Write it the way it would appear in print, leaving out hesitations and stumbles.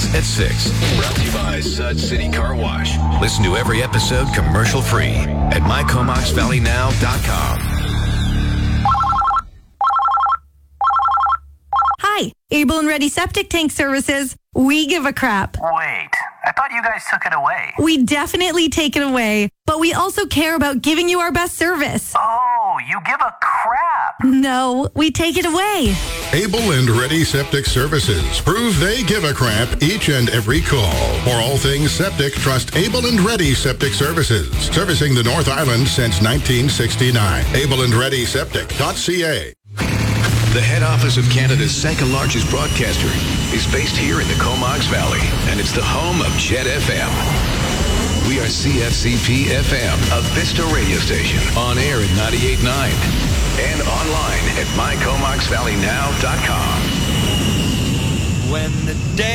Weekdays at 6. Brought to you by Sud City Car Wash. Listen to every episode commercial-free at mycomoxvalleynow.com. Hi, Able and Ready Septic Tank Services. We give a crap. Wait, I thought you guys took it away. We definitely take it away, but we also care about giving you our best service. Oh, you give a crap. No, we take it away. Able and Ready Septic Services. Prove they give a crap each and every call. For all things septic, trust Able and Ready Septic Services. Servicing the North Island since 1969. ableandreadyseptic.ca. The head office of Canada's second largest broadcaster is based here in the Comox Valley, and it's the home of Jet FM. We are CFCP FM, a Vista radio station, on air at 98.9 and online at mycomoxvalleynow.com. When the day